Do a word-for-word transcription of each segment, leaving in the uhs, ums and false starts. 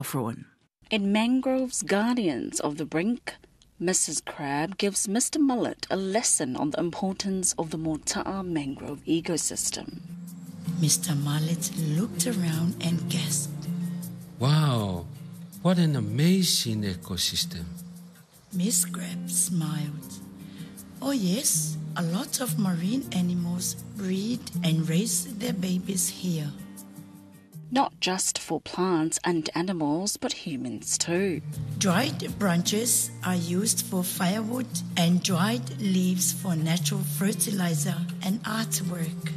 Fruin. In Mangroves Guardians of the Brink, Missus Crab gives Mister Mullet a lesson on the importance of the Mota'a mangrove ecosystem. Mister Mullet looked around and gasped. Wow, what an amazing ecosystem. Miss Crab smiled. Oh yes, a lot of marine animals breed and raise their babies here. Not just for plants and animals, but humans too. Dried branches are used for firewood and dried leaves for natural fertilizer and artwork.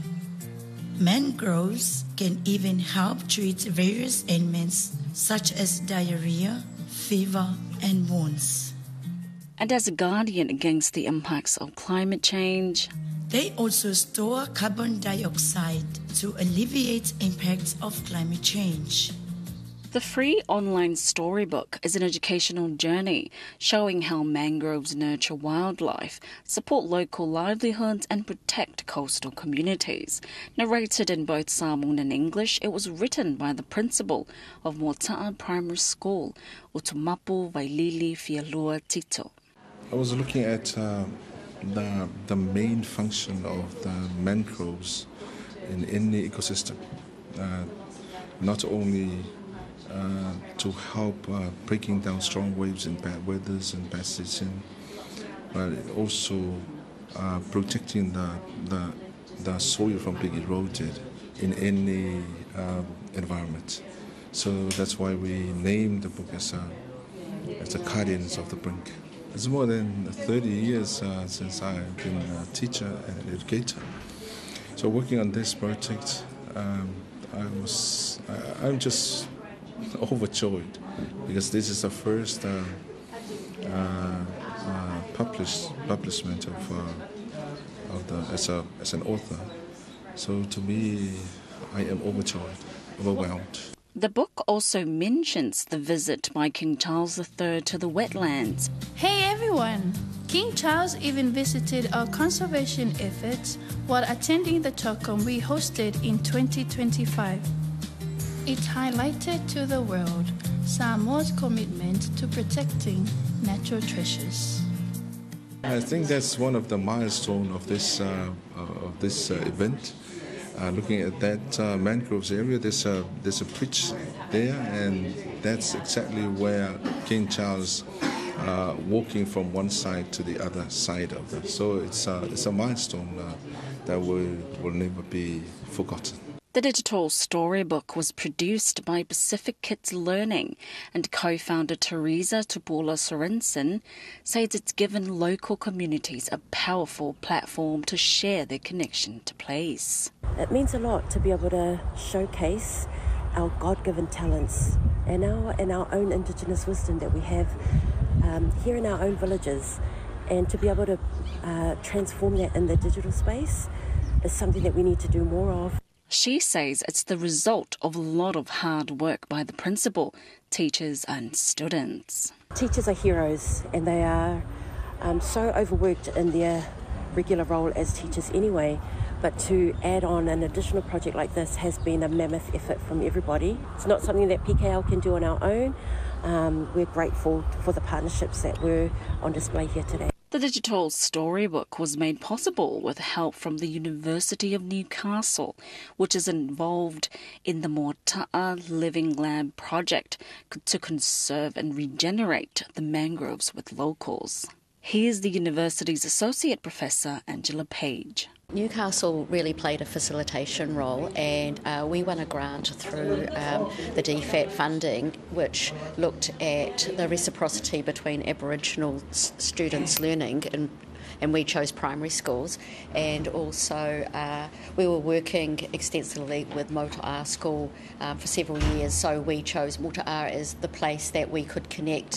Mangroves can even help treat various ailments such as diarrhea, fever, and wounds. And as a guardian against the impacts of climate change, they also store carbon dioxide to alleviate impacts of climate change. The free online storybook is an educational journey showing how mangroves nurture wildlife, support local livelihoods and protect coastal communities. Narrated in both Samoan and English, it was written by the principal of Mota'a Primary School, Utumapu Vailili Fialua Tito. I was looking at uh, the, the main function of the mangroves in any ecosystem. Uh, not only uh, to help uh, breaking down strong waves in bad weathers and bad season, but also uh, protecting the, the, the soil from being eroded in any um, environment. So that's why we named the book as, a, as the Guardians of the Brink. It's more than thirty years uh, since I've been a teacher and an educator. So working on this project, um, I was, I, I'm just overjoyed because this is the first uh, uh, uh, published publishment of uh, of the as a as an author. So to me, I am overjoyed, overwhelmed. The book also mentions the visit by King Charles the Third to the wetlands. Hey everyone! King Charles even visited our conservation efforts while attending the Tokom we hosted in twenty twenty-five. It highlighted to the world Samoa's commitment to protecting natural treasures. I think that's one of the milestones of this uh, of this uh, event. Uh, looking at that uh, mangroves area, there's a there's a bridge there, and that's exactly where King Charles uh, walking from one side to the other side of it. So it's a, it's a milestone uh, that will will never be forgotten. The digital storybook was produced by Pacific Kids Learning, and co-founder Teresa Tupola Sorensen says it's given local communities a powerful platform to share their connection to place. It means a lot to be able to showcase our God-given talents and our, and our own Indigenous wisdom that we have um, here in our own villages, and to be able to uh, transform that in the digital space is something that we need to do more of. She says it's the result of a lot of hard work by the principal, teachers and students. Teachers are heroes, and they are um, so overworked in their regular role as teachers anyway, but to add on an additional project like this has been a mammoth effort from everybody. It's not something that P K L can do on our own. Um, we're grateful for the partnerships that were on display here today. The digital storybook was made possible with help from the University of Newcastle, which is involved in the Mota'a Living Lab project to conserve and regenerate the mangroves with locals. Here's the university's Associate Professor, Angela Page. Newcastle really played a facilitation role, and uh, we won a grant through um, the D FAT funding, which looked at the reciprocity between Aboriginal s- students learning, and, and we chose primary schools, and also uh, we were working extensively with Mota'a School um, for several years, so we chose Mota'a as the place that we could connect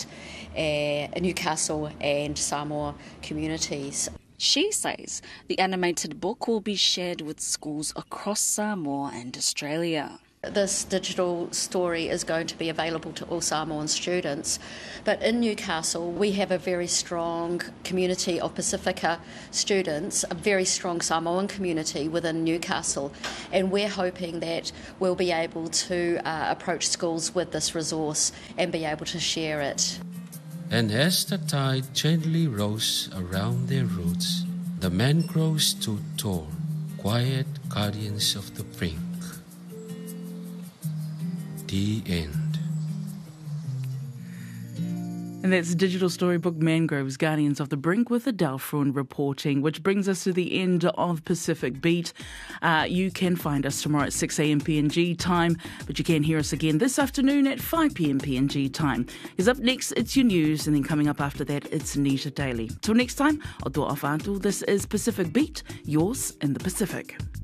uh, Newcastle and Samoa communities. She says the animated book will be shared with schools across Samoa and Australia. This digital story is going to be available to all Samoan students. But in Newcastle, we have a very strong community of Pacifica students, a very strong Samoan community within Newcastle, and we're hoping that we'll be able to uh, approach schools with this resource and be able to share it. And as the tide gently rolls around their roots, the mangroves stood tall, quiet guardians of the brink. The end. And that's digital storybook Mangroves, Guardians of the Brink, with Adele Fruin reporting, which brings us to the end of Pacific Beat. Uh, you can find us tomorrow at six a.m. P N G time, but you can hear us again this afternoon at five p.m. P N G time. Because up next, it's your news, and then coming up after that, it's Nita Daily. Till next time, I'll do off This is Pacific Beat, yours in the Pacific.